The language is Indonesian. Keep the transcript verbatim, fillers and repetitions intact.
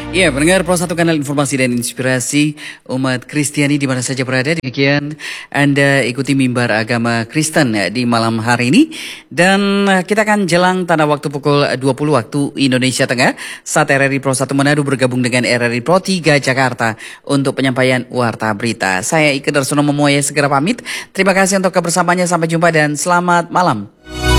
Ya, pendengar Pro satu Kanal Informasi dan Inspirasi umat Kristiani di mana saja berada. Demikian Anda ikuti mimbar agama Kristen ya, di malam hari ini. Dan kita akan jelang tanda waktu pukul dua puluh waktu Indonesia Tengah saat R R I Pro satu Manado bergabung dengan R R I Pro tiga Jakarta untuk penyampaian Warta Berita. Saya Ike Darsono Memoya segera pamit. Terima kasih untuk kebersamaannya. Sampai jumpa dan selamat malam.